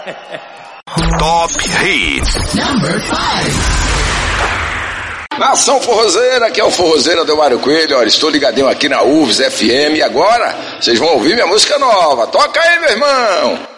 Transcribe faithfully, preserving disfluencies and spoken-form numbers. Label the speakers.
Speaker 1: Top Hits
Speaker 2: Number five.
Speaker 3: Nação Forrozeira, aqui é o Forrozeiro Adelmário Coelho, olha, estou ligadinho aqui na U F S F M e agora vocês vão ouvir minha música nova. Toca aí, meu irmão!